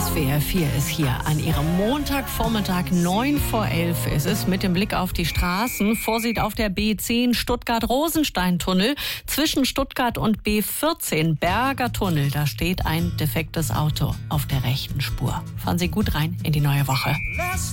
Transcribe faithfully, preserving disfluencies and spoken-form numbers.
S W R vier ist hier an Ihrem Montagvormittag, neun vor elf ist es, mit dem Blick auf die Straßen. Vorsicht auf der B zehn Stuttgart-Rosenstein-Tunnel zwischen Stuttgart und B vierzehn Berger Tunnel. Da steht ein defektes Auto auf der rechten Spur. Fahren Sie gut rein in die neue Woche.